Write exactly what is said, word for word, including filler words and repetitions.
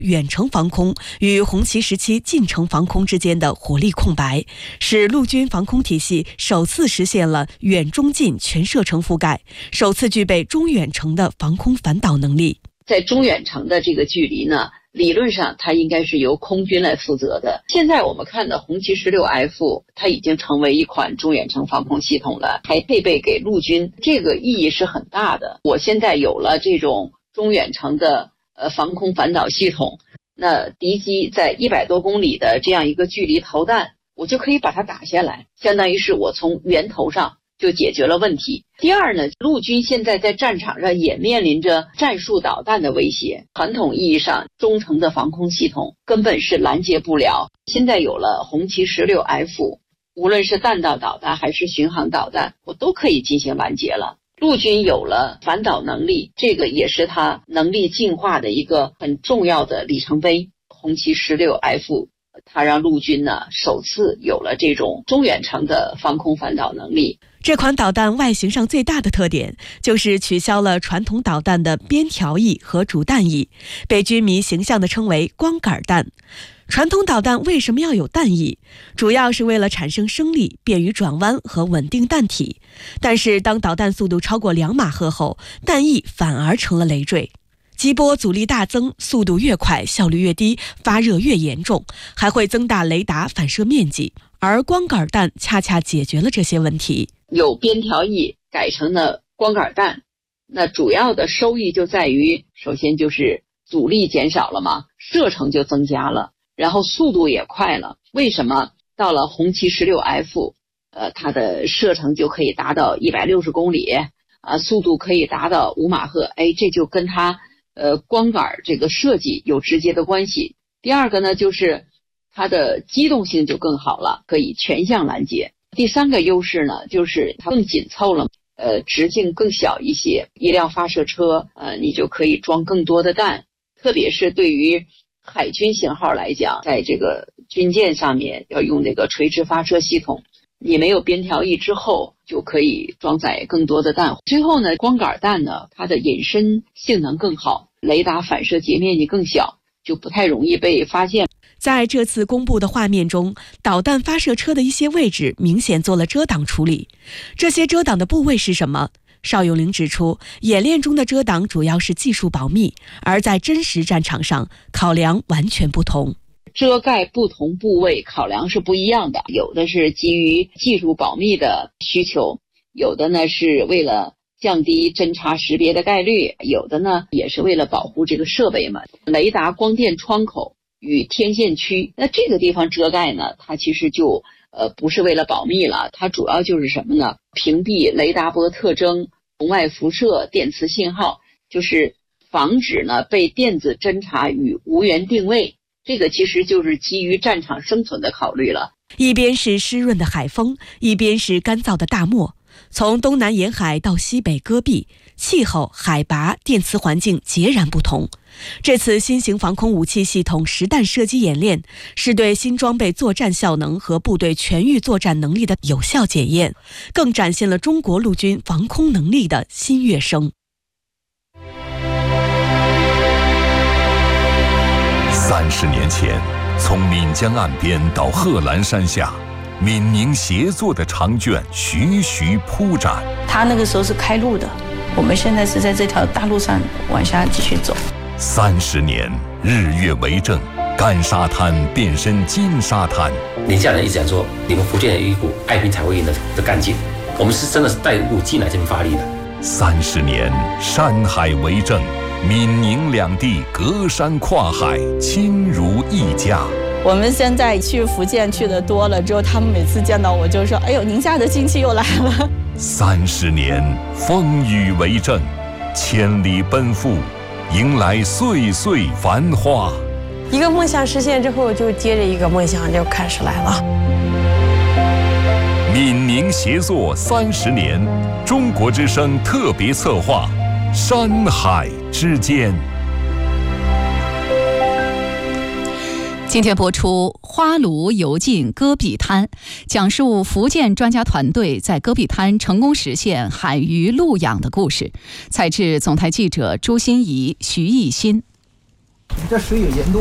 远程防空与红旗时期近程防空之间的火力空白，使陆军防空体系首次实现了远中近全射程覆盖，首次具备中远程的防空反导能力。 在中远程的这个距离呢，理论上它应该是由空军来负责的。现在我们看的红旗 十六 F 它已经成为一款中远程防空系统了，还配备给陆军，这个意义是很大的。我现在有了这种中远程的呃防空反导系统，那敌机在一百多公里的这样一个距离投弹，我就可以把它打下来，相当于是我从源头上就解决了问题。第二呢，陆军现在在战场上也面临着战术导弹的威胁，传统意义上中程的防空系统根本是拦截不了。现在有了红旗 十六 F， 无论是弹道导弹还是巡航导弹，我都可以进行拦截了。陆军有了反导能力，这个也是它能力进化的一个很重要的里程碑。红旗 十六 F它让陆军呢首次有了这种中远程的防空反导能力。 这款导弹外形上最大的特点就是取消了传统导弹的边条翼和主弹翼，被军迷形象地称为光杆弹。传统导弹为什么要有弹翼？主要是为了产生升力，便于转弯和稳定弹体。但是当导弹速度超过两马赫后，弹翼反而成了累赘。机波阻力大增，速度越快，效率越低，发热越严重，还会增大雷达反射面积。而光杆弹恰恰解决了这些问题。 有边条翼改成了光杆弹，那主要的收益就在于，首先就是阻力减少了嘛，射程就增加了，然后速度也快了。为什么到了红旗 十六 F， 呃，它的射程就可以达到一百六十公里啊，速度可以达到五马赫？哎，这就跟它呃光杆这个设计有直接的关系。第二个呢，就是它的机动性就更好了，可以全向拦截。第三个优势呢，就是它更紧凑了，呃，直径更小一些，一辆发射车，呃，你就可以装更多的弹。特别是对于海军型号来讲，在这个军舰上面要用那个垂直发射系统，你没有边条翼之后，就可以装载更多的弹。最后呢，光杆弹呢，它的隐身性能更好，雷达反射截面积更小，就不太容易被发现。 在这次公布的画面中，导弹发射车的一些位置明显做了遮挡处理。这些遮挡的部位是什么？邵永龄指出，演练中的遮挡主要是技术保密，而在真实战场上，考量完全不同。 遮盖不同部位考量是不一样的，有的是基于技术保密的需求，有的呢是为了降低侦察识别的概率，有的呢也是为了保护这个设备嘛。雷达光电窗口与天线区，那这个地方遮盖呢，它其实就呃不是为了保密了，它主要就是什么呢？屏蔽雷达波特征、红外辐射、电磁信号，就是防止呢被电子侦察与无源定位。这个其实就是基于战场生存的考虑了。 一边是湿润的海风，一边是干燥的大漠，从东南沿海到西北戈壁，气候、海拔、电磁环境截然不同。这次新型防空武器系统实弹射击演练，是对新装备作战效能和部队全域作战能力的有效检验，更展现了中国陆军防空能力的新跃升。 三十年前，从岷江岸边到贺兰山下，闽宁协作的长卷徐徐铺展。 他那个时候是开路的，我们现在是在这条大路上往下继续走。 三十年，日月为证，干沙滩变身金沙滩。 宁夏人一直讲说，你们福建有一股爱拼才会赢的的干劲，我们是真的是带入进来这么发力的。 三十年，山海为证，闽宁两地隔山跨海，亲如一家。 我们现在去福建去的多了之后，他们每次见到我就说：“哎呦，宁夏的亲戚又来了。” 三十年，风雨为证，千里奔赴，迎来岁岁繁华。 一个梦想实现之后，就接着一个梦想就开始来了。 闽宁协作三十年，中国之声特别策划，山海之间。 今天播出《花炉游进戈壁滩》，讲述福建专家团队在戈壁滩成功实现海鱼陆养的故事。采制总台记者朱欣怡、徐艺欣。 这水有盐度。